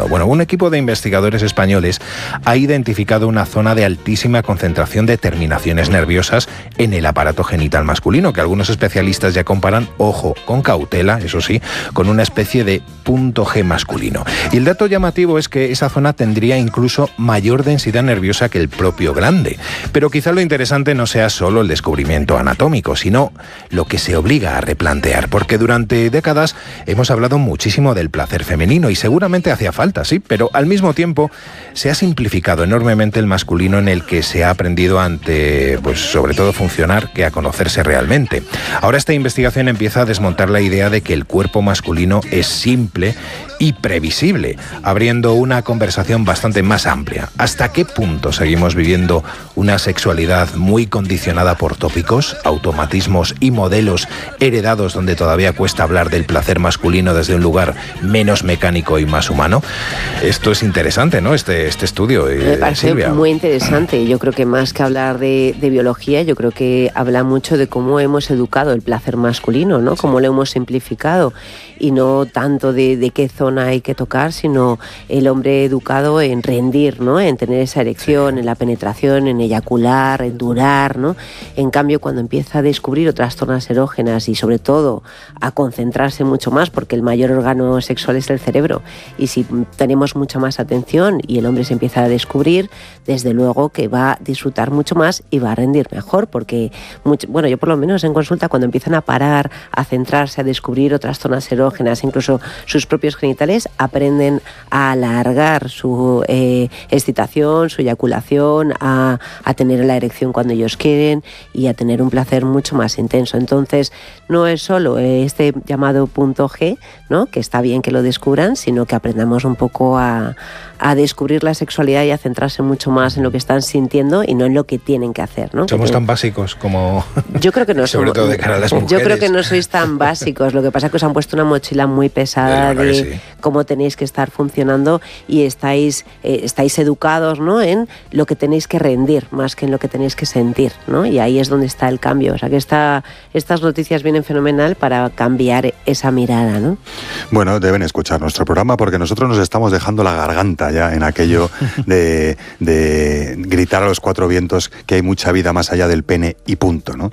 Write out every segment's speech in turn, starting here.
Bueno, un equipo de investigadores españoles ha identificado una zona de altísima concentración de terminaciones nerviosas en el aparato genital masculino, que algunos especialistas ya comparan, ojo, con cautela, eso sí, con una especie de punto G masculino. Y el dato llamativo es que esa zona tendría incluso mayor densidad nerviosa que el propio glande. Pero quizá lo interesante no sea solo el descubrimiento anatómico, sino lo que se obliga a replantear, porque durante décadas hemos hablado muchísimo del placer femenino y seguramente hacía falta, sí, pero al mismo tiempo se ha simplificado enormemente el masculino, en el que se ha aprendido ante, pues sobre todo funcionar, que a conocerse realmente. Ahora esta investigación empieza a desmontar la idea de que el cuerpo masculino es simple y previsible, abriendo una conversación bastante más amplia. ¿Hasta qué punto seguimos viviendo una sexualidad muy condicionada por tópicos, automatismos y modelos heredados, donde todavía cuesta hablar del placer masculino desde un lugar menos mecánico y más humano? Esto es interesante, ¿no? Este estudio, me parece Silvia. Muy interesante. Yo creo que más que hablar de biología, yo creo que habla mucho de cómo hemos educado el placer masculino, ¿no? Cómo lo hemos simplificado, y no tanto de qué zona hay que tocar, sino el hombre educado en rendir, ¿no? En tener esa erección, en la penetración, en eyacular, en durar, ¿no? En cambio, cuando empieza a descubrir otras zonas erógenas y sobre todo a concentrarse mucho más, porque el mayor órgano sexual es el cerebro, y si tenemos mucha más atención y el hombre se empieza a descubrir, desde luego que va a disfrutar mucho más y va a rendir mejor, porque bueno, yo por lo menos en consulta, cuando empiezan a parar, a centrarse, a descubrir otras zonas erógenas, incluso sus propios genitales, aprenden a alargar su excitación, su eyaculación, a tener la erección cuando ellos quieren y a tener un placer mucho más intenso. Entonces, no es solo este llamado punto G, ¿no? Que está bien que lo descubran, sino que aprendamos un poco a descubrir la sexualidad y a centrarse mucho más en lo que están sintiendo y no en lo que tienen que hacer, ¿no? Somos tan básicos como... Yo creo que no sobre todo de cara a las mujeres. Yo creo que no sois tan básicos. Lo que pasa es que os han puesto una mochila muy pesada de cómo tenéis que estar funcionando, y estáis educados, ¿no? En lo que tenéis que rendir más que en lo que tenéis que sentir, ¿no? Y ahí es donde está el cambio. O sea que estas noticias vienen fenomenal para cambiar esa mirada, ¿no? Bueno, deben escuchar nuestro programa, porque nosotros nos estamos dejando la garganta ya en aquello de gritar a los cuatro vientos que hay mucha vida más allá del pene y punto, ¿no?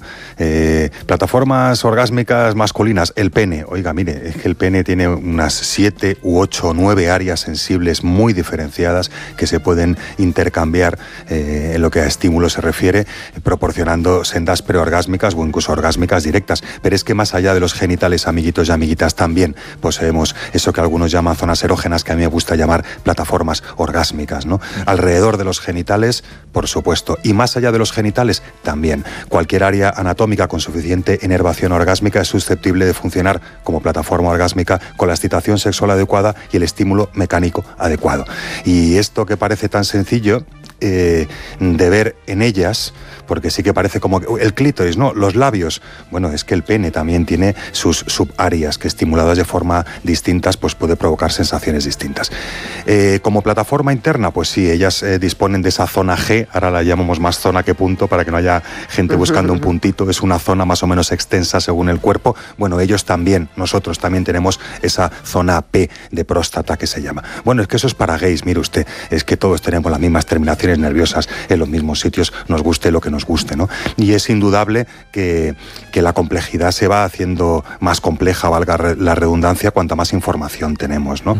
Plataformas orgásmicas masculinas, el pene. Oiga, mire, es que el pene tiene unas 7 u 8 o 9 áreas sensibles muy diferenciadas que se pueden intercambiar en lo que a estímulo se refiere, proporcionando sendas preorgásmicas o incluso orgásmicas directas. Pero es que más allá de los genitales, amiguitos y amiguitas, también poseemos eso que algunos llaman zonas erógenas, que a mí me gusta llamar plataformas orgásmicas, ¿no? Alrededor de los genitales, por supuesto, y más allá de los genitales también. Cualquier área anatómica con suficiente inervación orgásmica es susceptible de funcionar como plataforma orgásmica con la excitación sexual adecuada y el estímulo mecánico adecuado. Y esto que parece tan sencillo de ver en ellas, porque sí que parece como el clítoris, ¿no? Los labios. Bueno, es que el pene también tiene sus subáreas que, estimuladas de forma distintas, pues puede provocar sensaciones distintas. Como plataforma interna, pues sí, ellas disponen de esa zona G, ahora la llamamos más zona que punto para que no haya gente buscando un puntito, es una zona más o menos extensa según el cuerpo. Bueno, ellos también, nosotros también tenemos esa zona P de próstata que se llama. Bueno, es que eso es para gays, mire usted, es que todos tenemos las mismas terminaciones nerviosas en los mismos sitios, nos guste lo que nos guste, ¿no? Y es indudable que la complejidad se va haciendo más compleja, valga la redundancia, cuanta más información tenemos, ¿no?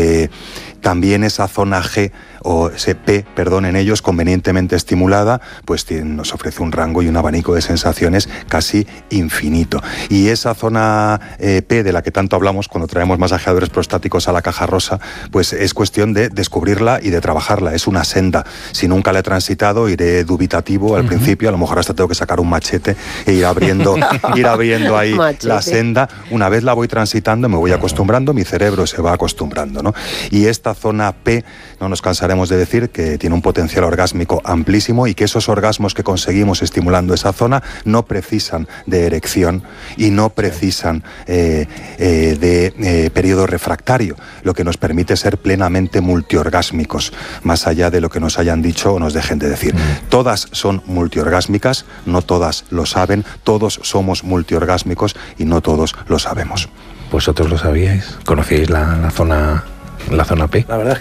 También esa zona G o ese P, perdón, en ellos convenientemente estimulada, pues nos ofrece un rango y un abanico de sensaciones casi infinito. Y esa zona P de la que tanto hablamos cuando traemos masajeadores prostáticos a la caja rosa, pues es cuestión de descubrirla y de trabajarla. Es una senda. Si nunca la he transitado, iré dubitativo al principio, a lo mejor hasta tengo que sacar un machete e ir abriendo ahí la senda. Una vez la voy transitando, me voy acostumbrando, mi cerebro se va acostumbrando, ¿no? Y esta zona P, no nos cansaremos de decir que tiene un potencial orgásmico amplísimo, y que esos orgasmos que conseguimos estimulando esa zona no precisan de erección y no precisan de periodo refractario, lo que nos permite ser plenamente multiorgásmicos, más allá de lo que nos hayan dicho o nos dejen de decir. Todas son multiorgásmicas, no todas lo saben, todos somos multiorgásmicos y no todos lo sabemos. ¿Vosotros lo sabíais? ¿Conocíais la zona P? La verdad es